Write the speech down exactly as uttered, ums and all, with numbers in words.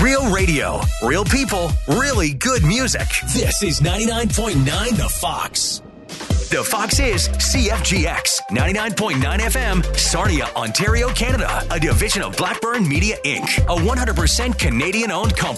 Real radio, real people, really good music. This is ninety-nine point nine The Fox. The Fox is C F G X, ninety-nine point nine F M, Sarnia, Ontario, Canada, a division of Blackburn Media, Incorporated, a one hundred percent Canadian-owned company.